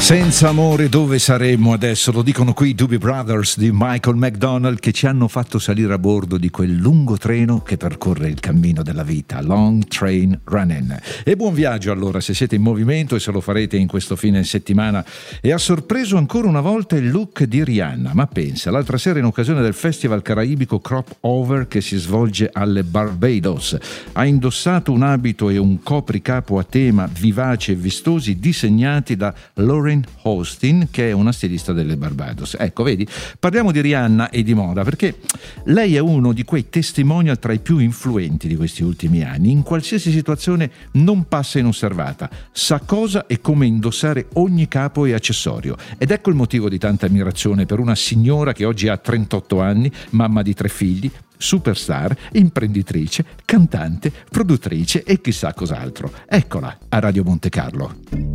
Senza amore dove saremmo adesso? Lo dicono qui i Doobie Brothers di Michael McDonald, che ci hanno fatto salire a bordo di quel lungo treno che percorre il cammino della vita, Long Train Running. E buon viaggio allora se siete in movimento e se lo farete in questo fine settimana. E ha sorpreso ancora una volta il look di Rihanna, ma pensa, l'altra sera in occasione del festival caraibico Crop Over che si svolge alle Barbados, ha indossato un abito e un copricapo a tema vivaci e vistosi disegnati da Lauren Austin, che è una stilista delle Barbados. Ecco, vedi, parliamo di Rihanna e di moda perché lei è uno di quei testimonial tra i più influenti di questi ultimi anni. In qualsiasi situazione non passa inosservata, sa cosa e come indossare ogni capo e accessorio, ed ecco il motivo di tanta ammirazione per una signora che oggi ha 38 anni, mamma di 3 figli, superstar, imprenditrice, cantante, produttrice e chissà cos'altro. Eccola a Radio Monte Carlo.